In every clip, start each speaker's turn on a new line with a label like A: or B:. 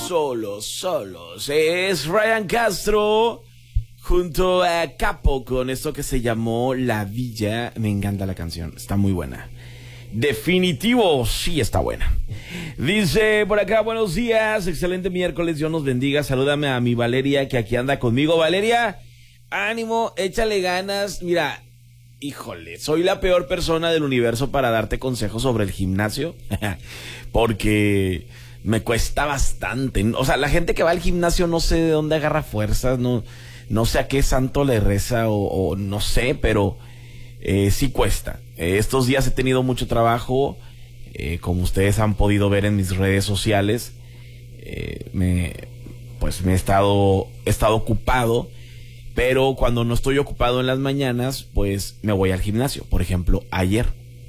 A: Solos. Es Ryan Castro junto a Capo con esto que se llamó La Villa. Me encanta la canción, está muy buena. Definitivo, sí está buena. Dice por acá, buenos días, excelente miércoles, Dios nos bendiga. Salúdame a mi Valeria que aquí anda conmigo. Valeria, ánimo, échale ganas. Mira, híjole, soy la peor persona del universo para darte consejos sobre el gimnasio porque me cuesta bastante. O sea, la gente que va al gimnasio no sé de dónde agarra fuerzas, no sé a qué santo le reza o no sé, pero sí cuesta. Estos días he tenido mucho trabajo, como ustedes han podido ver en mis redes sociales. Me he estado ocupado, pero cuando no estoy ocupado en las mañanas, pues me voy al gimnasio. Por ejemplo, ayer.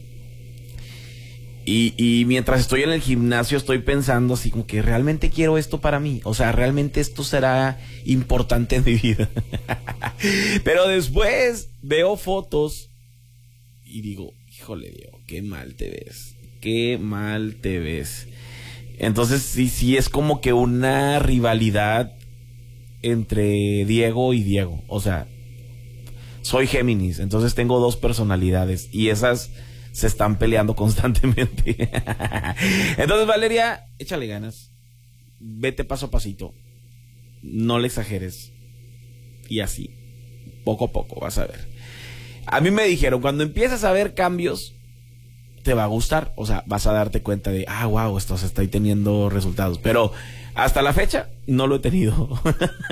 A: Y mientras estoy en el gimnasio estoy pensando así como que realmente quiero esto para mí. O sea, realmente esto será importante en mi vida. Pero después veo fotos y digo, híjole Diego, qué mal te ves. Qué mal te ves. Entonces sí es como que una rivalidad entre Diego y Diego. O sea, soy Géminis, entonces tengo dos personalidades y esas se están peleando constantemente. Entonces, Valeria, échale ganas. Vete paso a pasito. No le exageres. Y así, poco a poco, vas a ver. A mí me dijeron, cuando empiezas a ver cambios, te va a gustar. O sea, vas a darte cuenta de, wow, esto se está teniendo resultados. Pero hasta la fecha, no lo he tenido.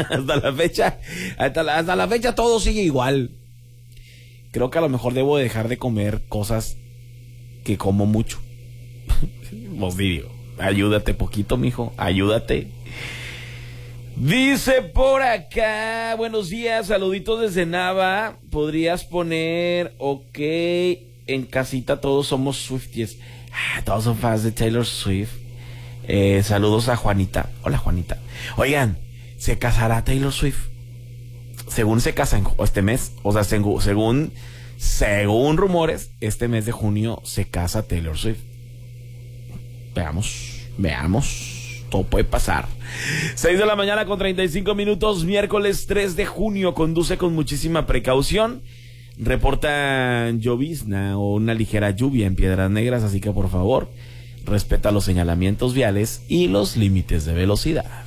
A: hasta la fecha todo sigue igual. Creo que a lo mejor debo dejar de comer cosas que como mucho. Os digo, ayúdate poquito, mijo, ayúdate. Dice por acá, buenos días, saluditos desde Nava. ¿Podrías poner, ok, en casita todos somos Swifties? Todos son fans de Taylor Swift. Saludos a Juanita. Hola, Juanita. Oigan, ¿se casará Taylor Swift? Según se casan este mes, o sea, según rumores, este mes de junio se casa Taylor Swift. Veamos, todo puede pasar. 6 de la mañana con 35 minutos, miércoles 3 de junio, conduce con muchísima precaución. Reportan llovizna o una ligera lluvia en Piedras Negras, así que por favor, respeta los señalamientos viales y los límites de velocidad.